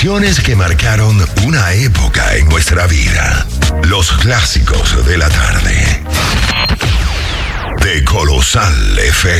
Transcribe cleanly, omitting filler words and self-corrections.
canciones que marcaron una época en nuestra vida. Los clásicos de la tarde. De Colosal FM.